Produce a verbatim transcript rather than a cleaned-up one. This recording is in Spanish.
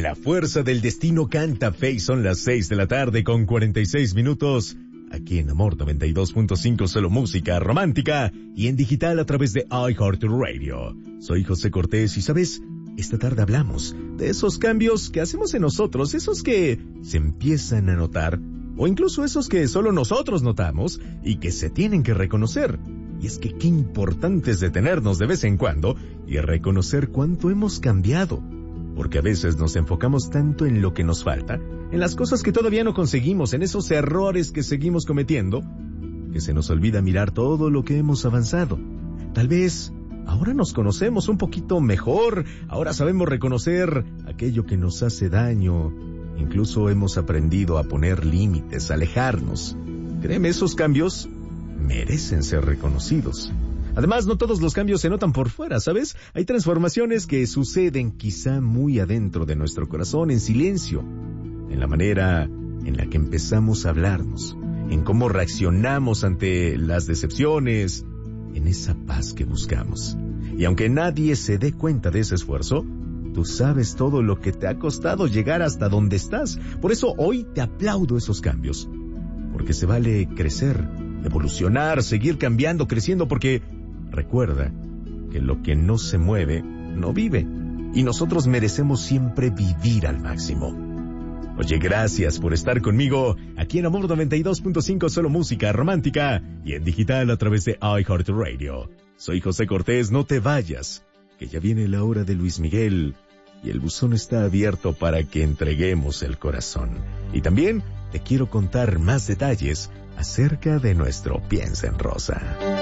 La fuerza del destino canta Faye. Son las seis de la tarde con cuarenta y seis minutos. Aquí en Amor noventa y dos punto cinco, solo música romántica. Y en digital a través de iHeartRadio. Soy José Cortés y, ¿sabes? Esta tarde hablamos de esos cambios que hacemos en nosotros, esos que se empiezan a notar, o incluso esos que solo nosotros notamos y que se tienen que reconocer. Y es que qué importante es detenernos de vez en cuando y reconocer cuánto hemos cambiado. Porque a veces nos enfocamos tanto en lo que nos falta, en las cosas que todavía no conseguimos, en esos errores que seguimos cometiendo, que se nos olvida mirar todo lo que hemos avanzado. Tal vez ahora nos conocemos un poquito mejor, ahora sabemos reconocer aquello que nos hace daño, incluso hemos aprendido a poner límites, a alejarnos. Créeme, esos cambios merecen ser reconocidos. Además, no todos los cambios se notan por fuera, ¿sabes? Hay transformaciones que suceden quizá muy adentro de nuestro corazón, en silencio, en la manera en la que empezamos a hablarnos, en cómo reaccionamos ante las decepciones, en esa paz que buscamos. Y aunque nadie se dé cuenta de ese esfuerzo, tú sabes todo lo que te ha costado llegar hasta donde estás. Por eso hoy te aplaudo esos cambios, porque se vale crecer, evolucionar, seguir cambiando, creciendo, porque recuerda que lo que no se mueve, no vive. Y nosotros merecemos siempre vivir al máximo. Oye, gracias por estar conmigo aquí en Amor noventa y dos punto cinco, solo música romántica, y en digital a través de iHeartRadio. Soy José Cortés, no te vayas, que ya viene la hora de Luis Miguel, y el buzón está abierto para que entreguemos el corazón. Y también te quiero contar más detalles acerca de nuestro Piensa en Rosa.